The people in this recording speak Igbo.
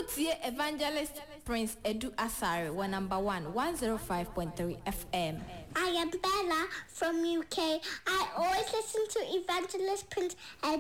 Wotie Evangelist Prince Edu Asare, one number 105.3 FM. I am Bella from UK. I always listen to Evangelist Prince Edu